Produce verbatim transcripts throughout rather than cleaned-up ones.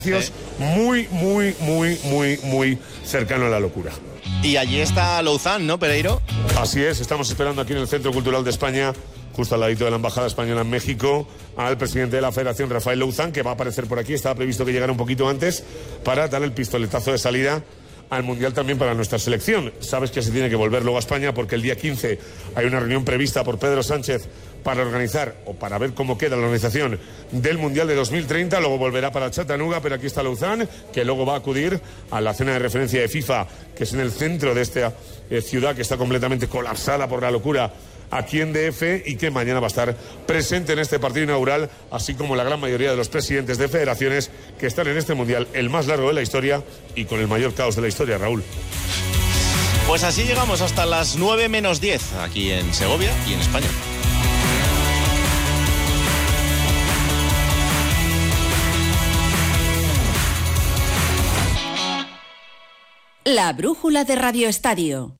Sí. Muy, muy, muy, muy, muy cercano a la locura. Y allí está Louzán, ¿no, Pereiro? Así es, estamos esperando aquí en el Centro Cultural de España, justo al ladito de la Embajada Española en México, al presidente de la Federación, Rafael Louzán, que va a aparecer por aquí. Estaba previsto que llegara un poquito antes para dar el pistoletazo de salida al Mundial también para nuestra selección. Sabes que se tiene que volver luego a España porque el día quince hay una reunión prevista por Pedro Sánchez para organizar o para ver cómo queda la organización del Mundial de dos mil treinta. Luego volverá para Chattanooga, pero aquí está Louzán, que luego va a acudir a la cena de referencia de FIFA, que es en el centro de esta eh, ciudad que está completamente colapsada por la locura aquí en D F, y que mañana va a estar presente en este partido inaugural, así como la gran mayoría de los presidentes de federaciones que están en este Mundial, el más largo de la historia y con el mayor caos de la historia, Raúl. Pues así llegamos hasta las nueve menos diez aquí en Segovia y en España. La brújula de Radio Estadio.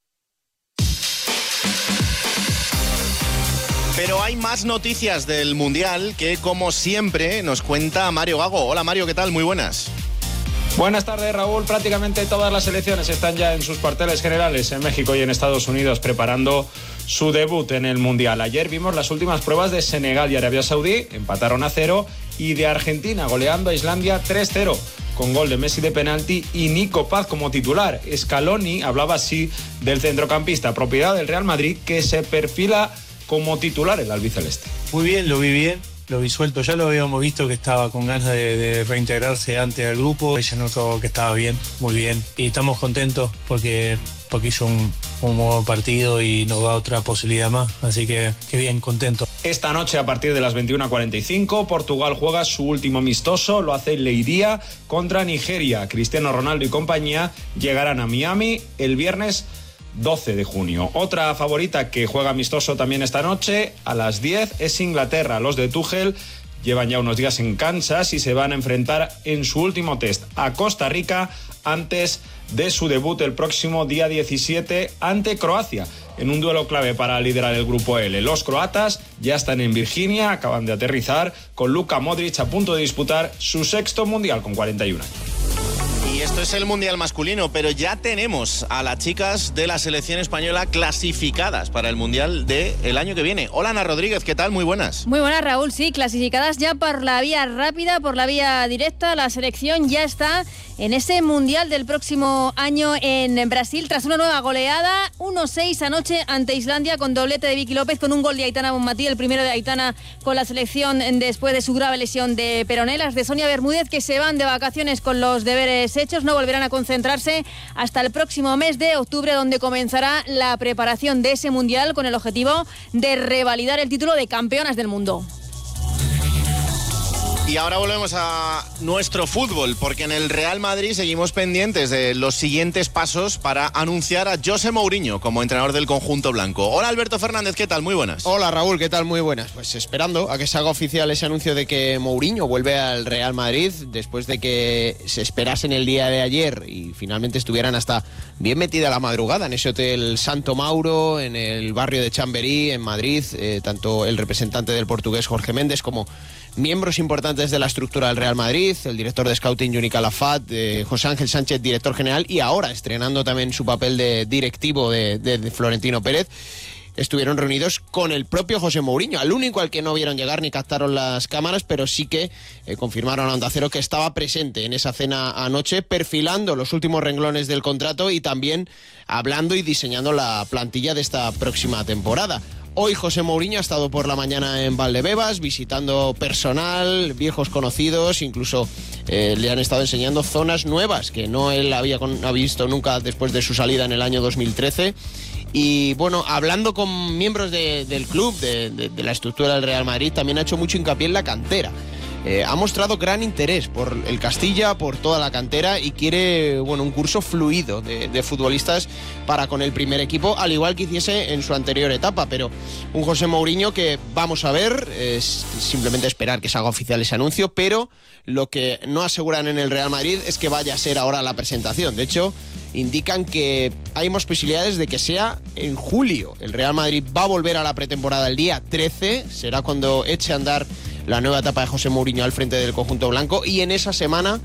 Pero hay más noticias del Mundial que, como siempre, nos cuenta Mario Gago. Hola Mario, ¿qué tal? Muy buenas. Buenas tardes, Raúl. Prácticamente todas las selecciones están ya en sus cuarteles generales en México y en Estados Unidos preparando su debut en el Mundial. Ayer vimos las últimas pruebas de Senegal y Arabia Saudí, empataron a cero, y de Argentina goleando a Islandia tres cero. Con gol de Messi de penalti y Nico Paz como titular. Scaloni hablaba así del centrocampista, propiedad del Real Madrid, que se perfila como titular el albiceleste. Muy bien, lo vi bien, lo vi suelto. Ya lo habíamos visto que estaba con ganas de, de reintegrarse antes del grupo. Ella notó que estaba bien, muy bien. Y estamos contentos porque, porque hizo un, un nuevo partido y nos da otra posibilidad más. Así que, que bien, contento. Esta noche a partir de las veintiuna cuarenta y cinco, Portugal juega su último amistoso, lo hace en Leiria contra Nigeria. Cristiano Ronaldo y compañía llegarán a Miami el viernes doce de junio. Otra favorita que juega amistoso también esta noche a las diez es Inglaterra. Los de Tuchel llevan ya unos días en Kansas y se van a enfrentar en su último test a Costa Rica antes de su debut el próximo día diecisiete ante Croacia, en un duelo clave para liderar el grupo L. Los croatas ya están en Virginia, acaban de aterrizar, con Luka Modric a punto de disputar su sexto Mundial con cuarenta y un años. Y esto es el Mundial masculino, pero ya tenemos a las chicas de la selección española clasificadas para el Mundial del año que viene. Hola Ana Rodríguez, ¿qué tal? Muy buenas. Muy buenas, Raúl. Sí, clasificadas ya por la vía rápida, por la vía directa. La selección ya está en ese Mundial del próximo año en Brasil, tras una nueva goleada, uno seis anoche ante Islandia, con doblete de Vicky López, con un gol de Aitana Bonmatí, el primero de Aitana con la selección después de su grave lesión de peroné. Las de Sonia Bermúdez, que se van de vacaciones con los deberes hechos, no volverán a concentrarse hasta el próximo mes de octubre, donde comenzará la preparación de ese Mundial con el objetivo de revalidar el título de campeonas del mundo. Y ahora volvemos a nuestro fútbol, porque en el Real Madrid seguimos pendientes de los siguientes pasos para anunciar a José Mourinho como entrenador del conjunto blanco. Hola Alberto Fernández, ¿qué tal? Muy buenas. Hola Raúl, ¿qué tal? Muy buenas. Pues esperando a que se haga oficial ese anuncio de que Mourinho vuelve al Real Madrid, después de que se esperasen el día de ayer y finalmente estuvieran hasta bien metida la madrugada en ese hotel Santo Mauro, en el barrio de Chamberí, en Madrid, eh, tanto el representante del portugués Jorge Méndez como miembros importantes de la estructura del Real Madrid, el director de Scouting Yuni Calafat, eh, José Ángel Sánchez, director general, y ahora estrenando también su papel de directivo de, de, de Florentino Pérez, estuvieron reunidos con el propio José Mourinho, al único al que no vieron llegar ni captaron las cámaras, pero sí que eh, confirmaron a Onda Cero que estaba presente en esa cena anoche, perfilando los últimos renglones del contrato y también hablando y diseñando la plantilla de esta próxima temporada. Hoy José Mourinho ha estado por la mañana en Valdebebas visitando personal, viejos conocidos, incluso eh, le han estado enseñando zonas nuevas que no él había, con, había visto nunca después de su salida en el año dos mil trece. Y bueno, hablando con miembros de, del club, de, de, de la estructura del Real Madrid, también ha hecho mucho hincapié en la cantera. Eh, ha mostrado gran interés por el Castilla, por toda la cantera, y quiere, bueno, un curso fluido de, de futbolistas para con el primer equipo, al igual que hiciese en su anterior etapa. Pero un José Mourinho que vamos a ver, es simplemente esperar que se haga oficial ese anuncio, pero lo que no aseguran en el Real Madrid es que vaya a ser ahora la presentación. De hecho, indican que hay más posibilidades de que sea en julio. El Real Madrid va a volver a la pretemporada el día trece, será cuando eche a andar la nueva etapa de José Mourinho al frente del conjunto blanco, y en esa semana